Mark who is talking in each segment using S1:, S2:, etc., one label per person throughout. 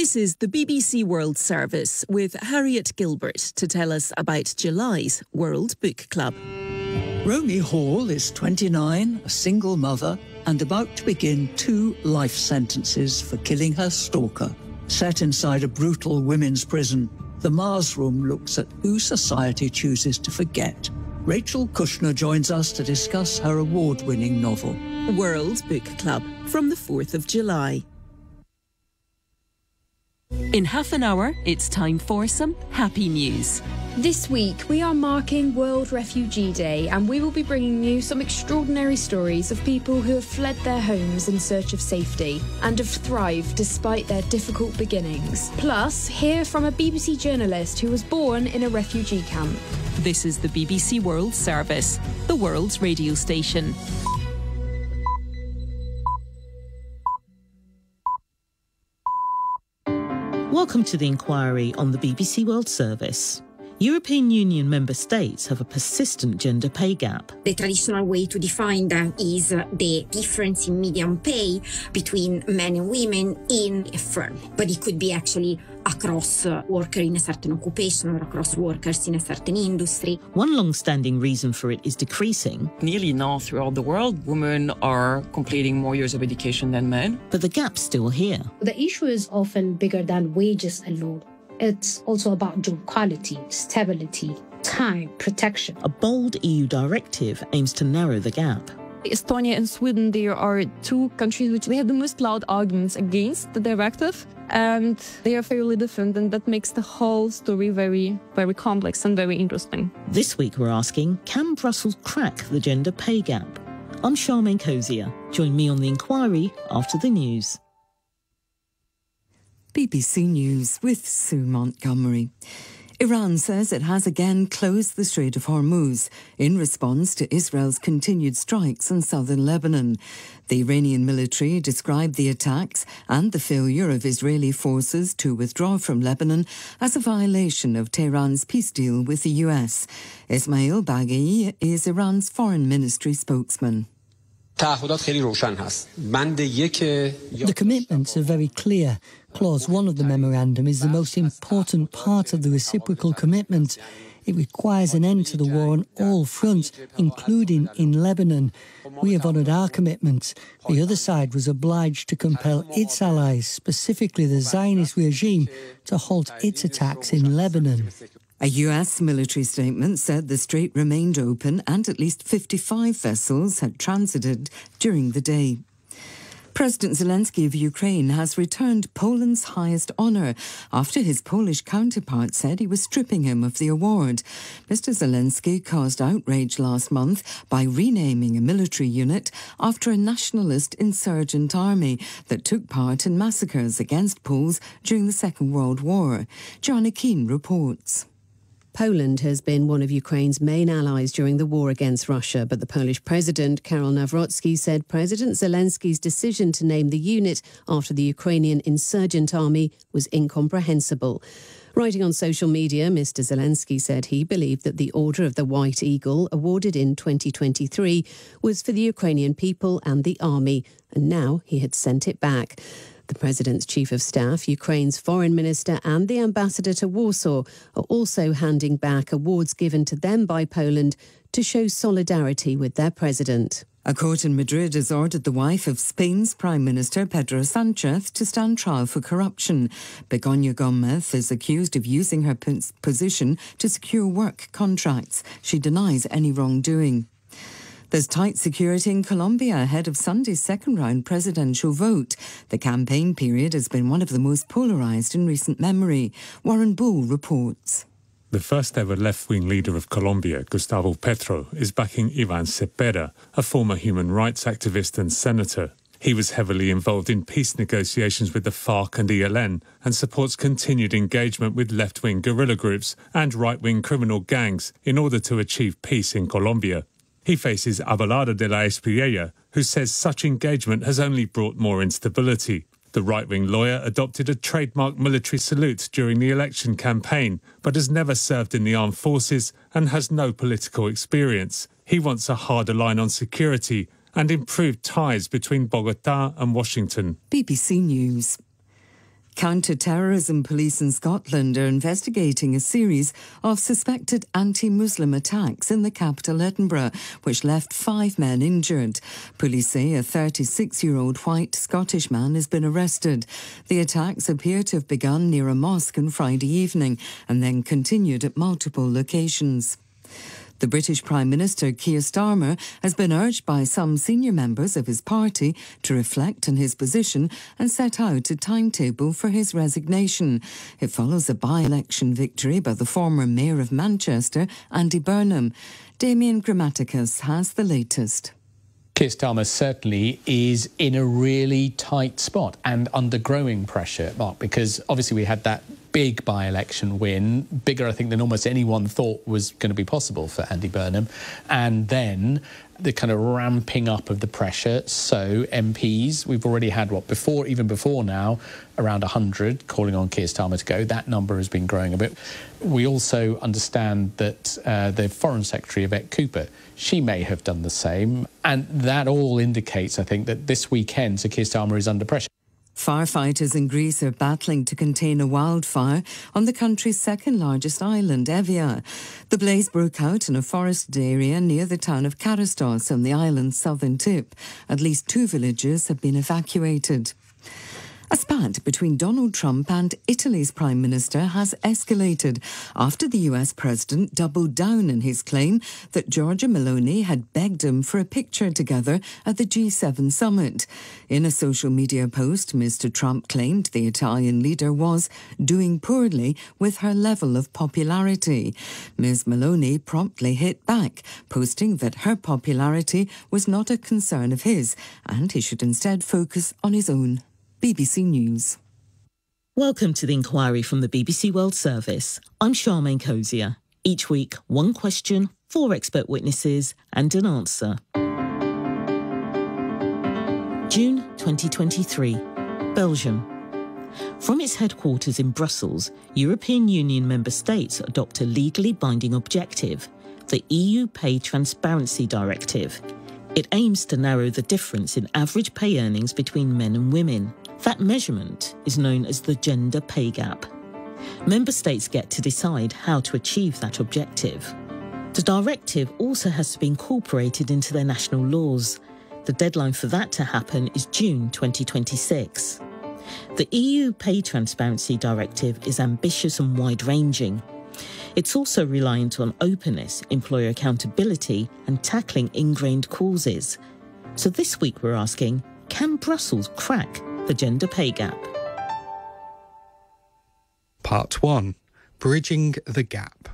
S1: This is the BBC World Service with Harriet Gilbert to tell us about July's World Book Club.
S2: Romy Hall is 29, a single mother, and about to begin 2 life sentences for killing her stalker. Set inside a brutal women's prison, the Mars Room looks at who society chooses to forget. Rachel Kushner joins us to discuss her award-winning novel.
S1: World Book Club from the 4th of July. In half an hour, it's time for some happy news.
S3: This week, we are marking World Refugee Day, and we will be bringing you some extraordinary stories of people who have fled their homes in search of safety and have thrived despite their difficult beginnings. Plus, hear from a BBC journalist who was born in a refugee camp.
S1: This is the BBC World Service, the world's radio station.
S4: Welcome to the inquiry on the BBC World Service. European Union member states have a persistent gender pay gap.
S5: The traditional way to define that is the difference in median pay between men and women in a firm. But it could be actually across workers in a certain occupation or across workers in a certain industry.
S4: One long-standing reason for it is decreasing.
S6: Nearly now throughout the world, women are completing more years of education than men.
S4: But the gap's still here.
S7: The issue is often bigger than wages alone. It's also about job quality, stability, time, protection.
S4: A bold EU directive aims to narrow the gap.
S8: Estonia and Sweden, there are 2 countries which they have the most loud arguments against the directive, and they are fairly different, and that makes the whole story very, very complex and very interesting.
S4: This week we're asking, can Brussels crack the gender pay gap? I'm Charmaine Cozier. Join me on the inquiry after the news.
S9: BBC News with Sue Montgomery. Iran says it has again closed the Strait of Hormuz in response to Israel's continued strikes in southern Lebanon. The Iranian military described the attacks and the failure of Israeli forces to withdraw from Lebanon as a violation of Tehran's peace deal with the US. Ismail Baghei is Iran's foreign ministry spokesman.
S10: The commitments are very clear. Clause 1 of the memorandum is the most important part of the reciprocal commitment. It requires an end to the war on all fronts, including in Lebanon. We have honoured our commitments. The other side was obliged to compel its allies, specifically the Zionist regime, to halt its attacks in Lebanon.
S9: A US military statement said the strait remained open and at least 55 vessels had transited during the day. President Zelensky of Ukraine has returned Poland's highest honour after his Polish counterpart said he was stripping him of the award. Mr. Zelensky caused outrage last month by renaming a military unit after a nationalist insurgent army that took part in massacres against Poles during the Second World War. Joanna Keane reports.
S11: Poland has been one of Ukraine's main allies during the war against Russia, but the Polish president, Karol Nawrocki, said President Zelensky's decision to name the unit after the Ukrainian insurgent army was incomprehensible. Writing on social media, Mr. Zelensky said he believed that the Order of the White Eagle, awarded in 2023, was for the Ukrainian people and the army, and now he had sent it back. The President's Chief of Staff, Ukraine's Foreign Minister and the Ambassador to Warsaw are also handing back awards given to them by Poland to show solidarity with their President.
S9: A court in Madrid has ordered the wife of Spain's Prime Minister Pedro Sánchez to stand trial for corruption. Begoña Gómez is accused of using her position to secure work contracts. She denies any wrongdoing. There's tight security in Colombia ahead of Sunday's second-round presidential vote. The campaign period has been one of the most polarised in recent memory. Warren Bull reports.
S12: The first-ever left-wing leader of Colombia, Gustavo Petro, is backing Iván Cepeda, a former human rights activist and senator. He was heavily involved in peace negotiations with the FARC and ELN and supports continued engagement with left-wing guerrilla groups and right-wing criminal gangs in order to achieve peace in Colombia. He faces Abelardo de la Espriella, who says such engagement has only brought more instability. The right-wing lawyer adopted a trademark military salute during the election campaign, but has never served in the armed forces and has no political experience. He wants a harder line on security and improved ties between Bogotá and Washington.
S9: BBC News. Counter-terrorism police in Scotland are investigating a series of suspected anti-Muslim attacks in the capital Edinburgh, which left 5 men injured. Police say a 36-year-old white Scottish man has been arrested. The attacks appear to have begun near a mosque on Friday evening and then continued at multiple locations. The British Prime Minister, Keir Starmer, has been urged by some senior members of his party to reflect on his position and set out a timetable for his resignation. It follows a by-election victory by the former Mayor of Manchester, Andy Burnham. Damien Grammaticus has the latest.
S13: Keir Starmer certainly is in a really tight spot and under growing pressure, Mark, because obviously we had that big by-election win, bigger, I think, than almost anyone thought was going to be possible for Andy Burnham. And then the kind of ramping up of the pressure. So MPs, we've already had, even before now, around 100 calling on Keir Starmer to go. That number has been growing a bit. We also understand that the Foreign Secretary, Yvette Cooper, she may have done the same. And that all indicates, I think, that this weekend, Sir Keir Starmer is under pressure.
S9: Firefighters in Greece are battling to contain a wildfire on the country's second-largest island, Evia. The blaze broke out in a forested area near the town of Karastos on the island's southern tip. At least 2 villages have been evacuated. A spat between Donald Trump and Italy's Prime Minister has escalated after the US President doubled down on his claim that Giorgia Meloni had begged him for a picture together at the G7 summit. In a social media post, Mr. Trump claimed the Italian leader was doing poorly with her level of popularity. Ms. Meloni promptly hit back, posting that her popularity was not a concern of his and he should instead focus on his own. BBC News.
S4: Welcome to the Inquiry from the BBC World Service. I'm Charmaine Cozier. Each week, 1 question, 4 expert witnesses and an answer. June 2023, Belgium. From its headquarters in Brussels, European Union member states adopt a legally binding objective, the EU Pay Transparency Directive. It aims to narrow the difference in average pay earnings between men and women. That measurement is known as the gender pay gap. Member states get to decide how to achieve that objective. The directive also has to be incorporated into their national laws. The deadline for that to happen is June 2026. The EU Pay Transparency Directive is ambitious and wide-ranging. It's also reliant on openness, employer accountability and tackling ingrained causes. So this week we're asking, can Brussels crack the gender pay gap?
S14: Part 1. Bridging the gap.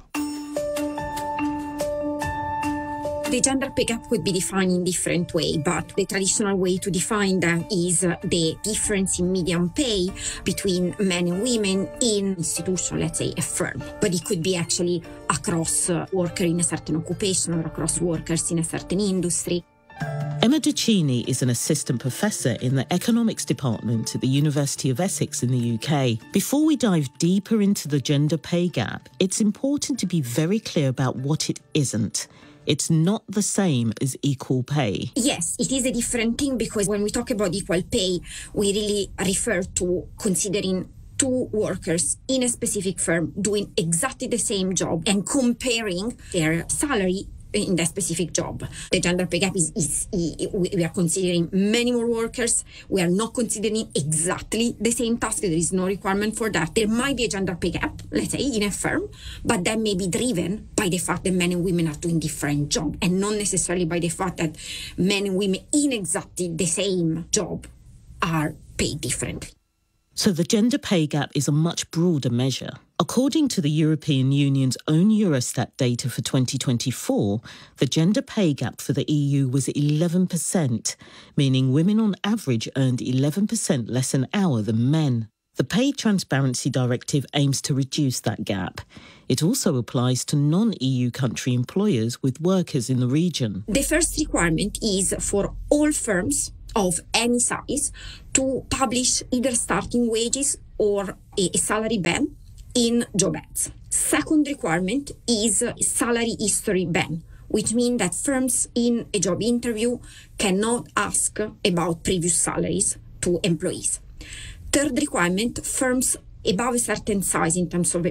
S5: The gender pay gap could be defined in different ways, but the traditional way to define that is the difference in median pay between men and women in institution, let's say a firm. But it could be actually across workers in a certain occupation or across workers in a certain industry.
S4: Emma Duccini is an assistant professor in the economics department at the University of Essex in the UK. Before we dive deeper into the gender pay gap, it's important to be very clear about what it isn't. It's not the same as equal pay.
S5: Yes, it is a different thing because when we talk about equal pay, we really refer to considering 2 workers in a specific firm doing exactly the same job and comparing their salary in that specific job. The gender pay gap is we are considering many more workers. We are not considering exactly the same task. There is no requirement for that. There might be a gender pay gap, let's say, in a firm, but that may be driven by the fact that men and women are doing different jobs and not necessarily by the fact that men and women in exactly the same job are paid differently.
S4: So the gender pay gap is a much broader measure. According to the European Union's own Eurostat data for 2024, the gender pay gap for the EU was 11%, meaning women on average earned 11% less an hour than men. The Pay Transparency Directive aims to reduce that gap. It also applies to non-EU country employers with workers in the region.
S5: The first requirement is for all firms of any size to publish either starting wages or a salary ban in job ads. Second requirement is salary history ban, which means that firms in a job interview cannot ask about previous salaries to employees. Third requirement, firms above a certain size in terms of